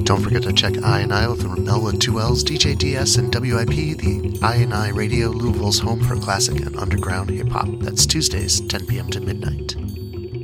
Don't forget to check I&I with Ramel with 2 L's, DJ DS, and WIP, the I&I Radio, Louisville's home for classic and underground hip-hop. That's Tuesdays, 10 p.m. to midnight.